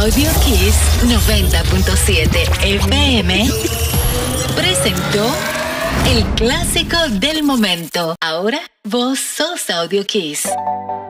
Audio Kiss 90.7 FM presentó el clásico del momento. Ahora vos sos Audio Kiss.